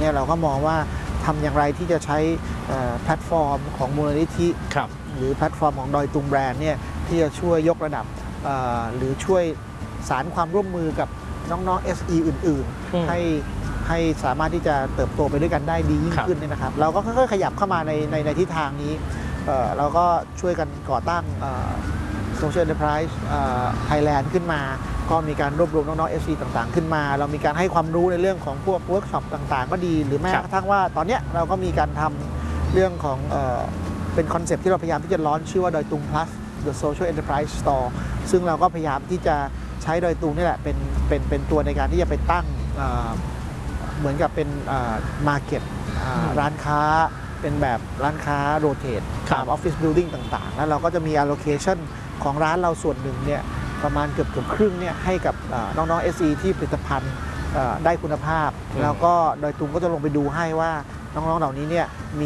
เนี่ยเราก็มองว่าทำอย่างไรที่จะใช้แพลตฟอร์มของมูลนิธิหรือแพลตฟอร์มของดอยตุงแบรนด์เนี่ยที่จะช่วยยกระดับหรือช่วยสารความร่วมมือกับน้องๆ SE อื่นๆให้สามารถที่จะเติบโตไปด้วยกันได้ดียิ่งขึ้นเนี่ยนะครับเราก็ค่อยๆขยับเข้ามาในทิศทางนี้เราก็ช่วยกันก่อตั้งSocial Enterprise Thailand ขึ้นมาก็มีการรวบรวมน้องๆ SE ต่างๆขึ้นมาเรามีการให้ความรู้ในเรื่องของพวกเวิร์กช็อปต่างๆก็ดีหรือแม้กระทั่งว่าตอนนี้เราก็มีการทำเรื่องของเป็นคอนเซ็ปต์ที่เราพยายามที่จะล้อนชื่อว่าดอยตุง plus the social enterprise store ซึ่งเราก็พยายามที่จะใช้ดอยตุงนี่แหละเป็นตัวในการที่จะไปตั้งเหมือนกับเป็นมาร์เก็ตร้านค้าเป็นแบบร้านค้าโรเตทตามออฟฟิศบิลดิ้งต่างๆแล้วเราก็จะมี allocation ของร้านเราส่วนหนึ่งเนี่ยประมาณเกือบครึ่งเนี่ยให้กับน้องๆ SE ที่ผลิตภัณฑ์ได้คุณภาพแล้วก็ดอยตุงก็จะลงไปดูให้ว่าน้องๆเหล่านี้เนี่ยมี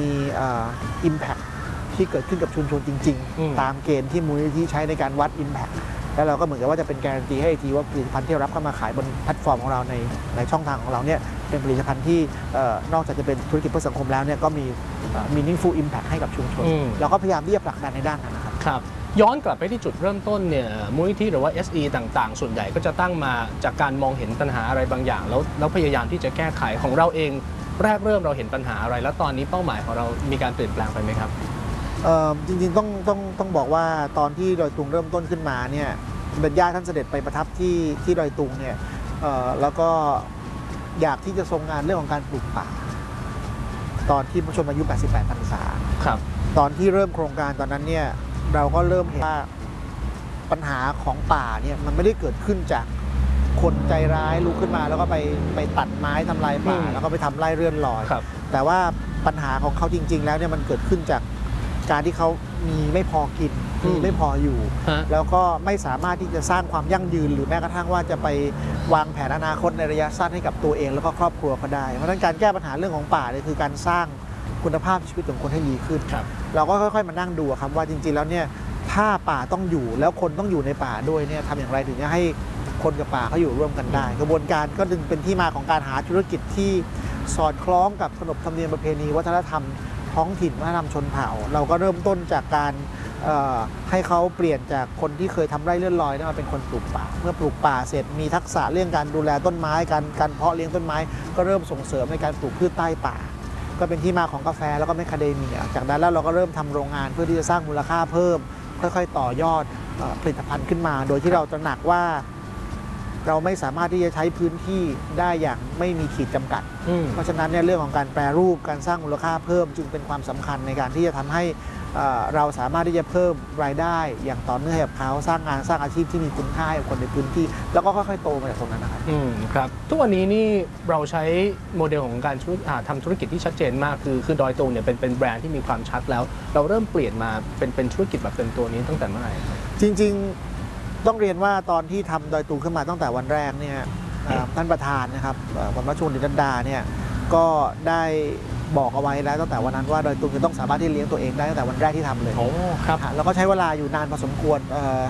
impact ที่เกิดขึ้นกับชุมชนจริงๆตามเกณฑ์ที่มูลนิธิใช้ในการวัด impact แล้วเราก็เหมือนกับว่าจะเป็นการันตีให้ทีว่าผลิตภัณฑ์ที่เรารับเข้ามาขายบนแพลตฟอร์มของเราในช่องทางของเราเนี่ยเป็นผลิตภัณฑ์ที่นอกจากจะเป็นธุรกิจเพื่อสังคมแล้วเนี่ยก็มี meaningful impact ให้กับชุมชนเราก็พยายามที่จะผลักดันในด้านนั้นนะครับย้อนกลับไปที่จุดเริ่มต้นเนี่ยมูลนิธิหรือว่า SE ต่างๆส่วนใหญ่ก็จะตั้งมาจากการมองเห็นปัญหาอะไรบางอย่างแล้วพยายามที่จะแก้ไขของเราเองแรกเริ่มเราเห็นปัญหาอะไรแล้วตอนนี้เป้าหมายของเรามีการเปลี่ยนแปลงไปไหมครับจริงๆต้องบอกว่าตอนที่ดอยตุงเริ่มต้นขึ้นมาเนี่ยบรรยาท่านเสด็จไปประทับที่ดอยตุงเนี่ยแล้วก็อยากที่จะทรงงานเรื่องของการปลูกป่าตอนที่พระชนมายุ88 พรรษาตอนที่เริ่มโครงการตอนนั้นเนี่ยเราก็เริ่มเห็นว่าปัญหาของป่าเนี่ยมันไม่ได้เกิดขึ้นจากคนใจร้ายลุกขึ้นมาแล้วก็ไปตัดไม้ทำลายป่าแล้วก็ไปทำไร่เรื่อนลอยแต่ว่าปัญหาของเขาจริงๆแล้วเนี่ยมันเกิดขึ้นจากการที่เขามีไม่พอกินมีไม่พออยู่แล้วก็ไม่สามารถที่จะสร้างความยั่งยืนหรือแม้กระทั่งว่าจะไปวางแผนอนาคตในระยะสั้นให้กับตัวเองแล้วก็ครอบครัวเขาได้เพราะฉะนั้นการแก้ปัญหาเรื่องของป่าเนี่ยคือการสร้างคุณภาพชีวิตของคนให้ดีขึ้นเราก็ค่อยๆมานั่งดูครับว่าจริงๆแล้วเนี่ยถ้าป่าต้องอยู่แล้วคนต้องอยู่ในป่าด้วยเนี่ยทำอย่างไรถึงจะให้คนกับป่าเขาอยู่ร่วมกันได้กระบวนการก็จึงเป็นที่มาของการหาธุรกิจที่สอดคล้องกับขนบธรรมเนียมประเพณีวัฒนธรรมท้องถิ่นวัฒนธรรมชนเผ่าเราก็เริ่มต้นจากการให้เขาเปลี่ยนจากคนที่เคยทำไร่เลื่อนลอยมาเป็นคนปลูกป่าเมื่อปลูกป่าเสร็จมีทักษะเรื่องการดูแลต้นไม้การเพาะเลี้ยงต้นไม้ก็เริ่มส่งเสริมในการปลูกพืชใต้ป่าก็เป็นที่มาของกาแฟแล้วก็แมคคาเดเมียจากนั้นแล้วเราก็เริ่มทำโรงงานเพื่อที่จะสร้างมูลค่าเพิ่มค่อยๆต่อยอดผลิตภัณฑ์ขึ้นมาโดยที่เราตระหนักว่าเราไม่สามารถที่จะใช้พื้นที่ได้อย่างไม่มีขีดจำกัดเพราะฉะนั้นเนี่ยเรื่องของการแปรรูปการสร้างมูลค่าเพิ่มจึงเป็นความสำคัญในการที่จะทำให้เราสามารถที่จะเพิ่มรายได้อย่างต่อเนื่องให้กับเขาสร้างงานสร้างอาชีพที่มีคุณค่าให้กับคนในพื้นที่แล้วก็ค่อยๆโตมาจากตรงนั้นนะครับครับทุกวันนี้นี่เราใช้โมเดลของการทำธุรกิจที่ชัดเจนมากคือดอยตุงเนี่ยเป็นแบรนด์ที่มีความชัดแล้วเราเริ่มเปลี่ยนมาเป็นธุรกิจแบบเต็มตัวนี้ตั้งแต่เมื่อไหร่จริงๆต้องเรียนว่าตอนที่ทำดอยตุงขึ้นมาตั้งแต่วันแรกเนี่ยท่านประธานนะครับวันพระชนดินดาเนี่ยก็ได้บอกเอาไว้แล้วตั้งแต่วันนั้นว่าดอยตุงจะต้องสามารถที่เลี้ยงตัวเองได้ตั้งแต่วันแรกที่ทำเลยครับแล้วก็ใช้เวลาอยู่นานพอสมควร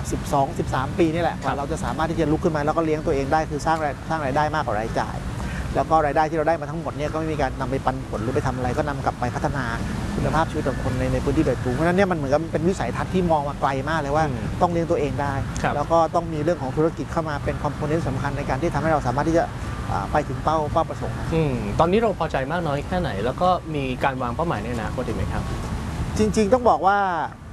12-13 ปีนี่แหละกว่าเราจะสามารถที่จะลุกขึ้นมาแล้วก็เลี้ยงตัวเองได้คือสร้างรายได้มากกว่ารายจ่ายแล้วก็รายได้ที่เราได้มาทั้งหมดเนี่ยก็ไม่มีการนำไปปันผลหรือไปทำอะไรก็นำกลับไปพัฒนาคุณภาพชีวิตของคนในพื้นที่ดอยตุงเพราะฉะนั้นเนี่ยมันเหมือนกับเป็นวิสัยทัศน์ที่มองมาไกลมากเลยว่าต้องเลี้ยงตัวเองได้แล้วก็ต้องมีเรื่องของธุรกิจเข้ามาเป็นคอมโพเนนต์สำคัญในการที่ทำให้เราสามารถที่จะไปถึงเป้าประสงค์ตอนนี้เราพอใจมากน้อยแค่ไหนแล้วก็มีการวางเป้าหมายในอนาคตไหมครับจริงๆต้องบอกว่า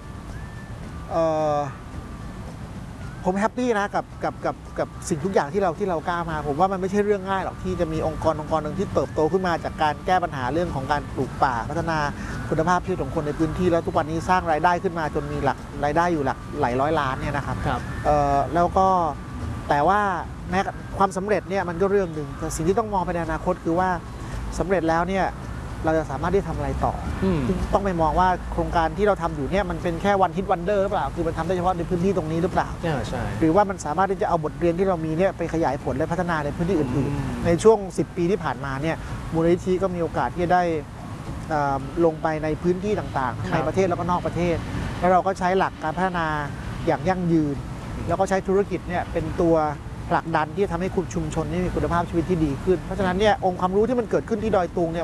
ผมแฮปปี้นะกับสิ่งทุกอย่างที่เรากล้ามาผมว่ามันไม่ใช่เรื่องง่ายหรอกที่จะมีองค์กรหนึ่งที่เติบโตขึ้นมาจากการแก้ปัญหาเรื่องของการปลูกป่าพัฒนาคุณภาพชีวิตของคนในพื้นที่แล้วทุกวันนี้สร้างรายได้ขึ้นมาจนมีรายได้อยู่หลายร้อยล้านเนี่ยนะครับแล้วก็แต่ว่าแม้ความสำเร็จเนี่ยมันก็เรื่องหนึ่งแต่สิ่งที่ต้องมองไปในอนาคตคือว่าสำเร็จแล้วเนี่ยเราจะสามารถที่ทำอะไรต่อต้องไปมองว่าโครงการที่เราทำอยู่เนี่ยมันเป็นแค่วันฮิตวันเดอร์หรือเปล่าคือมันทำได้เฉพาะในพื้นที่ตรงนี้หรือเปล่าใช่หรือว่ามันสามารถที่จะเอาบทเรียนที่เรามีเนี่ยไปขยายผลและพัฒนาในพื้นที่อื่นๆในช่วง10 ปีที่ผ่านมาเนี่ยมูลนิธิก็มีโอกาสที่จะได้ลงไปในพื้นที่ต่างๆในประเทศแล้วก็นอกประเทศแล้วเราก็ใช้หลักการพัฒนาอย่างยั่งยืนแล้วก็ใช้ธุรกิจเนี่ยเป็นตัวผลักดันที่จะทำให้ชุมชนนี่มีคุณภาพชีวิตที่ดีขึ้นเพราะฉะนั้นเนี่ยองค์ความรู้ที่มันเกิดขึ้นที่ดอยตุงเนี่ย